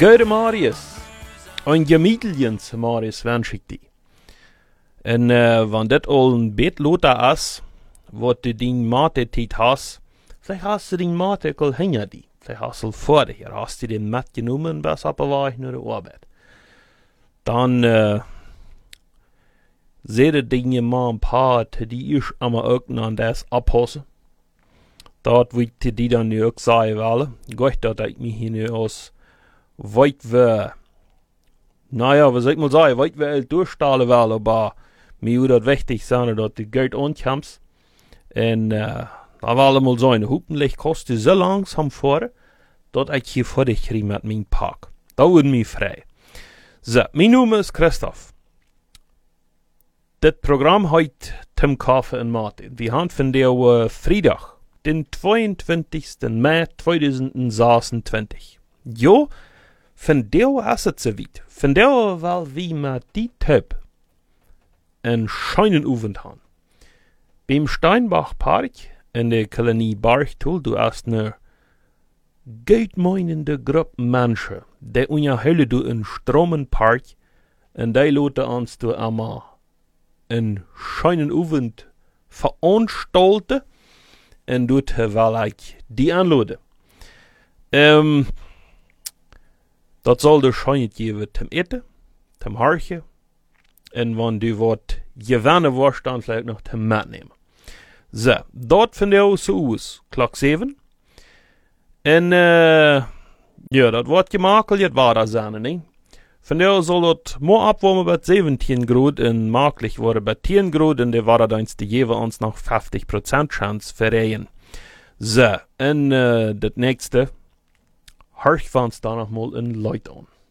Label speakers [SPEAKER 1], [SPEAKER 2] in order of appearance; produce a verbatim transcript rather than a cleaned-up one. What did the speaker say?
[SPEAKER 1] Gute Marius. Ein gemütliches Marius wünsche ich dir. Und äh, wenn das all ein Bett loter ist, wo du den Mate-Tit hast, vielleicht hast du den Mate kol hinter dir. Vielleicht hast du vor dir, hast du den mitgenommen, bis ab war ich nur der Arbeit. Dann, äh, seht ihr mal ein paar, die ich immer irgendwann das abhasse. Dort wird die dann nicht sagen wollen. Gott, dass ich mich hier nicht aus weit wer, naja, was soll ich mal sagen, weit wer durchstahlen will, aber mir würde das wichtig sein, dass du Geld ankommst. Und, äh, da will mal sein, hoffentlich kostet so langsam vor, dass ich hier vor dich kriege mit meinem Park. Da würde mich frei. So, mein Name ist Christoph. Das Programm heute Tim Kaffee und Martin. Wir haben von der uh, Freitag, den zweiundzwanzigsten Mai zweitausendsechsundzwanzig. Jo, von der ist es so weit. Von der weil wir mit die Typ einen schönen Abend haben. Beim Steinbach Park in der Kolonie Barchtul, du hast eine geitmeinende Gruppe Menschen, die unterhalten du in Stromenpark und die lassen uns du einmal einen schönen Abend veranstalten und dort will ich die anladen. Ähm, das soll der Schein geben zum Eten, zum Harchen und wenn du was gewonnen wirst, dann vielleicht noch zum Mitnehmen. So, dort von der aus so aus, Klock sieben. Und, äh, ja, das wird gemakelt, jetzt war das seine, ne? Von der soll das mal abwärmen bei siebzehn Grad und makelig worden bei zehn Grad und der war da eins, die geben uns noch fünfzig Prozent Chance verrehen. So, und, äh, das nächste, hör ich uns da noch mal in Leute an.